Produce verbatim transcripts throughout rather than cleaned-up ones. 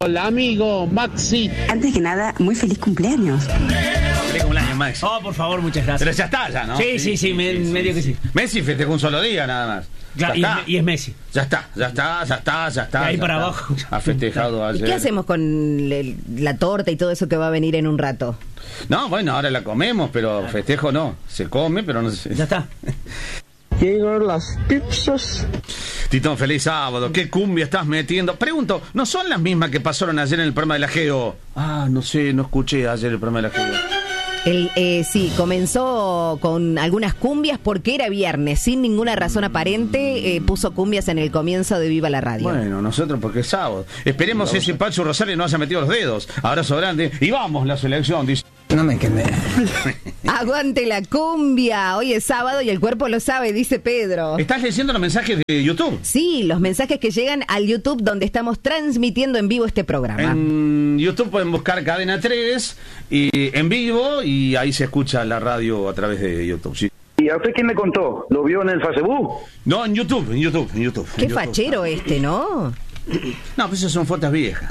Hola, amigo Maxi. Antes que nada, muy feliz cumpleaños. Feliz cumpleaños, Max. Oh, por favor, muchas gracias. Pero ya está, ya, ¿no? Sí, sí, sí, me, sí, medio sí, que sí. Messi festejó un solo día, nada más. Claro, Ya y, está. es, y es Messi. Ya está, ya está, ya está, ya está. De ahí ya para está. abajo. Ha festejado ¿Y ayer. qué hacemos con el- la torta y todo eso que va a venir en un rato? No, bueno, ahora la comemos, pero festejo no. Se come, pero no se... Ya está. Llegan las pizzas. Titón, feliz sábado. ¿Qué cumbia estás metiendo? Pregunto, ¿no son las mismas que pasaron ayer en el programa de la Geo? Ah, no sé, no escuché ayer el programa de la Geo. El, eh, sí, comenzó con algunas cumbias porque era viernes, sin ninguna razón aparente, eh, puso cumbias en el comienzo de Viva la Radio. Bueno, nosotros porque es sábado. Esperemos que ese Pacho Rosales no haya metido los dedos. Abrazo grande. Y vamos, la selección, dice. No me quemé. Aguante la cumbia, hoy es sábado y el cuerpo lo sabe, dice Pedro. ¿Estás leyendo los mensajes de YouTube? Sí, los mensajes que llegan al YouTube donde estamos transmitiendo en vivo este programa. En YouTube pueden buscar Cadena tres y en vivo y ahí se escucha la radio a través de YouTube. ¿Sí? ¿Y a usted quién le contó? ¿Lo vio en el Facebook? No, en YouTube, en YouTube, en YouTube. Qué en YouTube. fachero este, ¿no? No, pues esas son fotos viejas.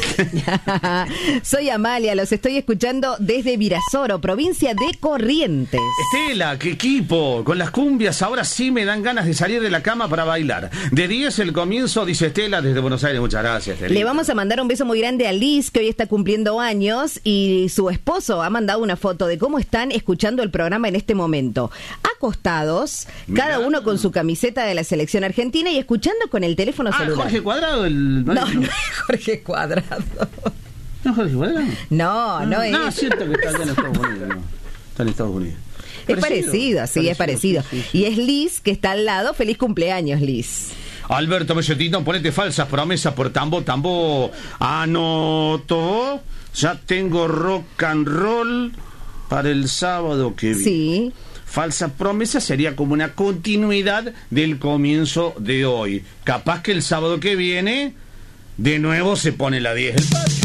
Soy Amalia, los estoy escuchando desde Virasoro, provincia de Corrientes. Estela, qué equipo. Con las cumbias ahora sí me dan ganas de salir de la cama para bailar. De diez el comienzo, dice Estela desde Buenos Aires. Muchas gracias, Estela. Le vamos a mandar un beso muy grande a Liz, que hoy está cumpliendo años, y su esposo ha mandado una foto de cómo están escuchando el programa en este momento. Acostados, Mirá. cada uno con su camiseta de la selección argentina y escuchando con el teléfono Ah, celular. Jorge Cuadrado, el... No, no es Jorge Cuadrado. ¿No es Jorge Cuadrado? No, no es. No, siento que está allá en Estados Unidos. No. Está en Estados Unidos. Es parecido, sí, es parecido. Sí, sí, sí. Y es Liz, que está al lado. Feliz cumpleaños, Liz. Alberto Melletino, ponete falsas promesas por tambo, tambo. Anoto. Ya tengo rock and roll para el sábado que viene. Sí. Falsa promesa sería como una continuidad del comienzo de hoy. Capaz que el sábado que viene de nuevo se pone la diez. El